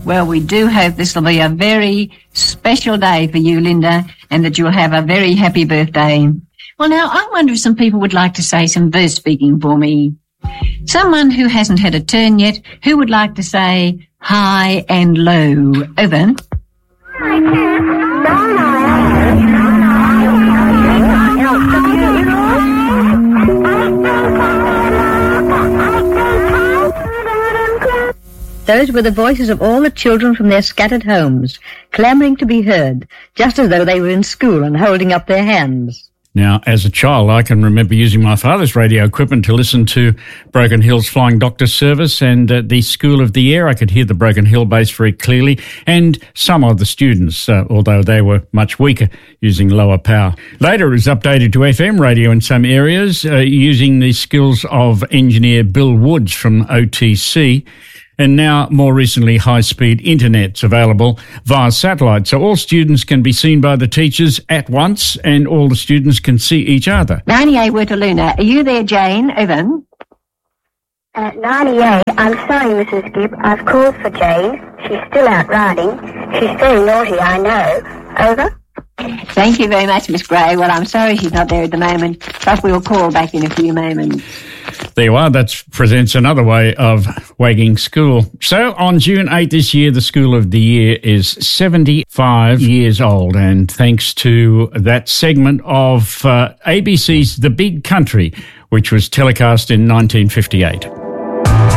Well, we do hope this will be a very special day for you, Linda, and that you'll have a very happy birthday. Well, now, I wonder if some people would like to say some verse speaking for me. Someone who hasn't had a turn yet, who would like to say high and low? Over. Those were the voices of all the children from their scattered homes, clamouring to be heard, just as though they were in school and holding up their hands. Now, as a child, I can remember using my father's radio equipment to listen to Broken Hill's Flying Doctor service, and at the School of the Air I could hear the Broken Hill base very clearly, and some of the students, although they were much weaker, using lower power. Later it was updated to FM radio in some areas, using the skills of engineer Bill Woods from OTC. And now, more recently, high-speed internet's available via satellite, so all students can be seen by the teachers at once, and all the students can see each other. 98 Wurtaluna. Are you there, Jane? Over. 98, I'm sorry, Mrs. Gibb. I've called for Jane. She's still out riding. She's very naughty, I know. Over. Thank you very much, Miss Gray. Well, I'm sorry she's not there at the moment, but we'll call back in a few moments. There you are. That presents another way of wagging school. So on June 8 this year, the School of the Year is 75 years old. And thanks to that segment of ABC's The Big Country, which was telecast in 1958.